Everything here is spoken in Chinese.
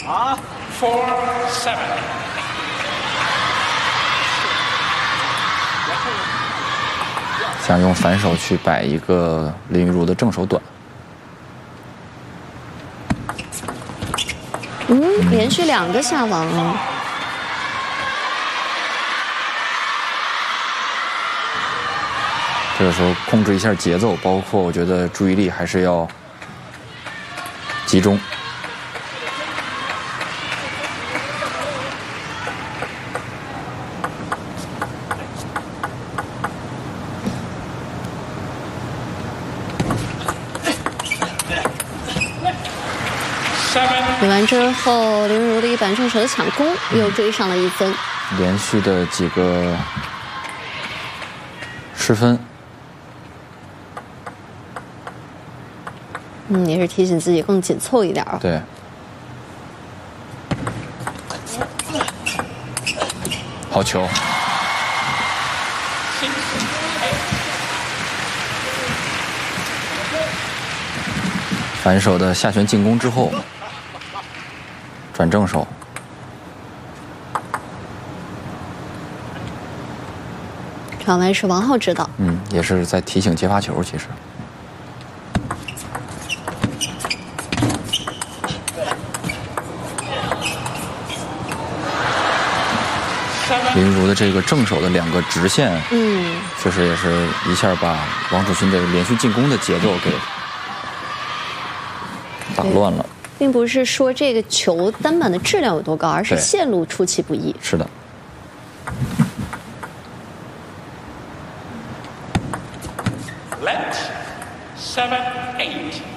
4-7。 想用反手去摆一个林昀儒的正手短。 连续2个下网啊！ 这个时候控制一下节奏，包括我觉得注意力还是要集中。 比完之后，林昀儒的一板正手的抢攻又追上了1分， 连续的几个失分。 也是提醒自己更紧凑一点啊。 对。好球。反手的下旋进攻之后，转正手。 场外是王浩指导。 也是在提醒接发球，其实。林昀儒的这个正手的2个直线，确实也是一下把王楚钦这个连续进攻的节奏给打乱了。 并不是说这个球单板的质量有多高，而是线路出其不意。 是的。 Let 7-8。